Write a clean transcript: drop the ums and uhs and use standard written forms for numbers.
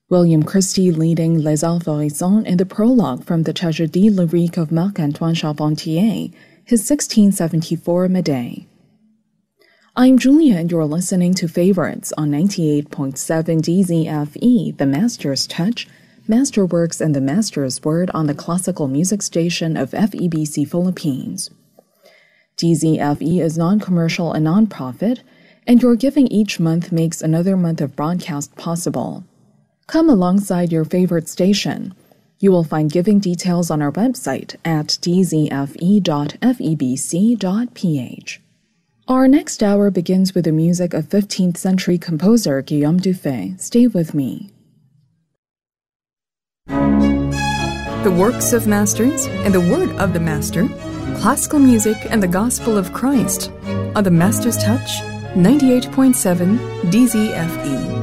William Christie leading Les Alvarezons in the prologue from the Tragédie lyrique of Marc-Antoine Charpentier, his 1674 Médée. I'm Julia and you're listening to Favorites on 98.7 DZFE, the Master's Touch, Masterworks and the Master's Word on the classical music station of FEBC Philippines. DZFE is non-commercial and non-profit, and your giving each month makes another month of broadcast possible. Come alongside your favorite station. You will find giving details on our website at dzfe.febc.ph. Our next hour begins with the music of 15th century composer Guillaume Dufay. Stay with me. The works of masters and the word of the master, classical music and the gospel of Christ on the Master's Touch, 98.7 DZFE.